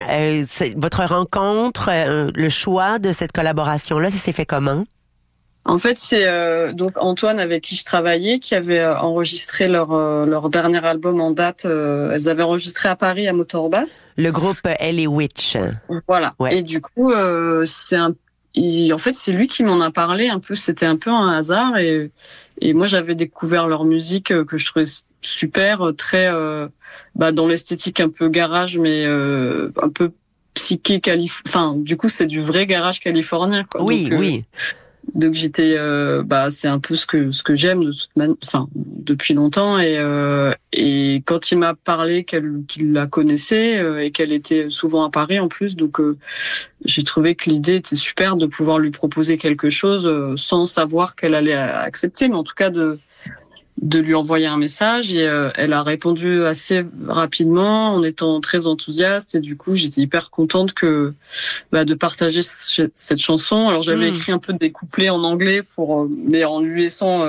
votre rencontre, le choix de cette collaboration-là, ça s'est fait comment? En fait, c'est donc Antoine avec qui je travaillais qui avait enregistré leur dernier album en date. Elles avaient enregistré à Paris à Motorbass. Le groupe Ellie Witch. Voilà. Ouais. Et du coup, en fait, c'est lui qui m'en a parlé un peu. C'était un peu un hasard et moi j'avais découvert leur musique que je trouvais super, très dans l'esthétique un peu garage, mais un peu psyché Enfin, du coup, c'est du vrai garage californien, quoi. Oui, donc, oui. Donc j'étais, c'est un peu ce que j'aime depuis longtemps et quand il m'a parlé qu'il la connaissait et qu'elle était souvent à Paris en plus, donc j'ai trouvé que l'idée était super de pouvoir lui proposer quelque chose sans savoir qu'elle allait accepter, mais en tout cas de lui envoyer un message et elle a répondu assez rapidement en étant très enthousiaste et du coup j'étais hyper contente de partager cette chanson. Alors j'avais écrit un peu des couplets en anglais mais en lui laissant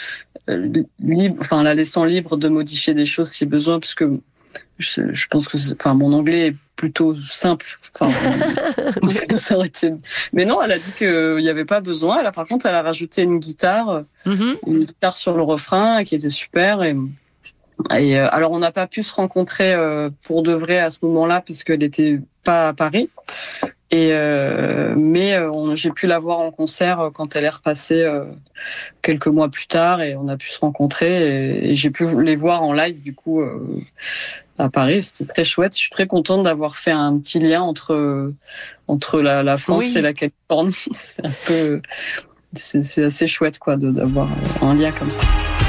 la laissant libre de modifier des choses si besoin, parce que je pense que mon anglais est plutôt simple. Ça aurait été... Mais non, elle a dit qu'il n'y avait pas besoin. Par contre, elle a rajouté une guitare sur le refrain qui était super. Et alors, on n'a pas pu se rencontrer pour de vrai à ce moment-là puisqu'elle n'était pas à Paris. Mais j'ai pu la voir en concert quand elle est repassée quelques mois plus tard et on a pu se rencontrer et j'ai pu les voir en live du coup à Paris. C'était très chouette. Je suis très contente d'avoir fait un petit lien entre la France et la Californie. C'est assez chouette quoi d'avoir un lien comme ça.